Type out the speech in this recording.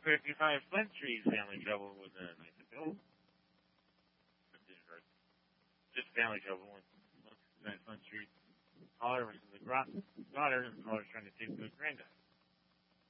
55 Flint Street family trouble with a nice bill. Just family trouble with Flint Street. Caller was the daughter, and the caller's trying to take the granddad.